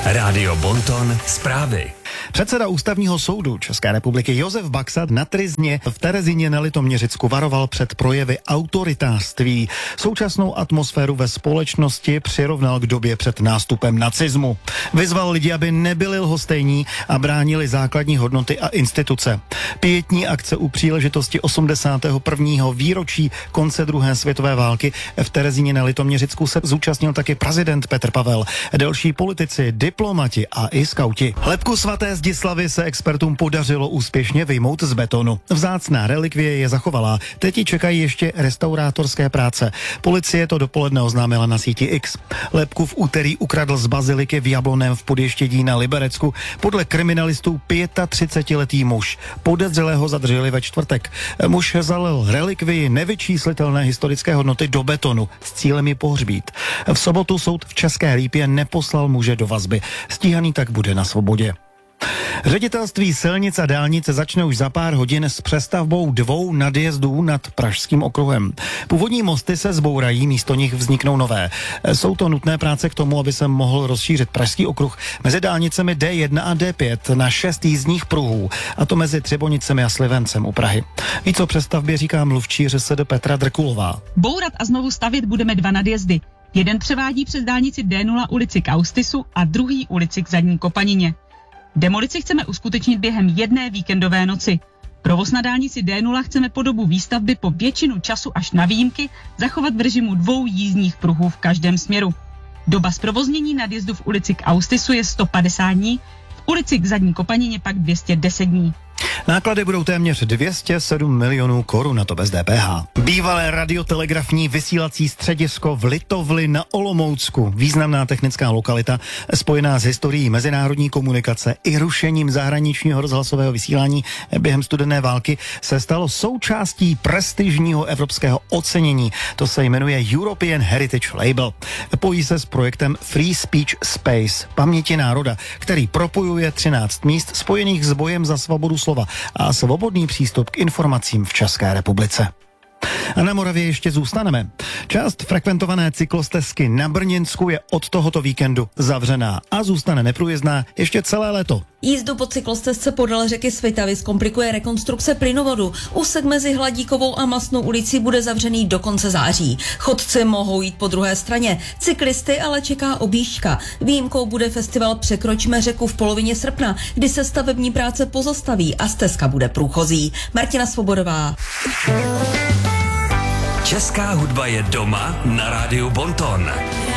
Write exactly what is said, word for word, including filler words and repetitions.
Rádio Bonton zprávy. Předseda Ústavního soudu České republiky Josef Baxa na Tryzně v Terezíně na Litoměřicku varoval před projevy autoritářství. Současnou atmosféru ve společnosti přirovnal k době před nástupem nacismu. Vyzval lidi, aby nebyli lhostejní a bránili základní hodnoty a instituce. Pietní akce u příležitosti osmdesátého prvního výročí konce druhé světové války v Terezíně na Litoměřicku se zúčastnil taky prezident Petr Pavel, další politici, diplomati a i skauti. Lebku svaté Zdislavy se expertům podařilo úspěšně vyjmout z betonu. Vzácná relikvie je zachovalá. Teď ji čekají ještě restaurátorské práce. Policie to dopoledne oznámila na síti X. Lebku v úterý ukradl z baziliky v Jablonném v Podještědí na Liberecku podle kriminalistů třicetiletý muž. Podezřelého zadrželi ve čtvrtek. Muž zalil relikvii nevyčíslitelné historické hodnoty do betonu s cílem ji pohřbít. V sobotu soud v České Lípě neposlal muže do vazby. Stíhaný tak bude na svobodě. Ředitelství silnic a dálnic začne už za pár hodin s přestavbou dvou nadjezdů nad Pražským okruhem. Původní mosty se zbourají, místo nich vzniknou nové. Jsou to nutné práce k tomu, aby se mohl rozšířit Pražský okruh mezi dálnicemi D jedna a D pět na šest jízdních pruhů, a to mezi Třebonicemi a Slivencem u Prahy. Víc o přestavbě říká mluvčí ŘSD Petra Drkulová. Bourat a znovu stavět budeme dva nadjezdy. Jeden převádí přes dálnici D nula ulici k Austisu a druhý ulici k Zadní Kopanině. Demolici chceme uskutečnit během jedné víkendové noci. Provoz na dálnici D nula chceme po dobu výstavby po většinu času až na výjimky zachovat v režimu dvou jízdních pruhů v každém směru. Doba zprovoznění nadjezdu v ulici k Austisu je sto padesát dní, v ulici k Zadní Kopanině pak dvě stě deset dní. Náklady budou téměř dvě stě sedm milionů korun, na to bez D P H. Bývalé radiotelegrafní vysílací středisko v Litovli na Olomoucku, významná technická lokalita, spojená s historií mezinárodní komunikace i rušením zahraničního rozhlasového vysílání během studené války, se stalo součástí prestižního evropského ocenění. To se jmenuje European Heritage Label. Pojí se s projektem Free Speech Space, paměti národa, který propojuje třináct míst spojených s bojem za svobodu slova a svobodný přístup k informacím v České republice. A na Moravě ještě zůstaneme. Část frekventované cyklostezky na Brněnsku je od tohoto víkendu zavřená a zůstane neprůjezdná ještě celé léto. Jízdu po cyklostezce podél řeky Svitavy zkomplikuje rekonstrukce plynovodu. Úsek mezi Hladíkovou a Mastnou ulicí bude zavřený do konce září. Chodci mohou jít po druhé straně, cyklisty ale čeká objížďka. Výjimkou bude festival Překročme řeku v polovině srpna, kdy se stavební práce pozastaví a stezka bude průchozí. Martina Svobodová. Česká hudba je doma na Rádiu Bonton.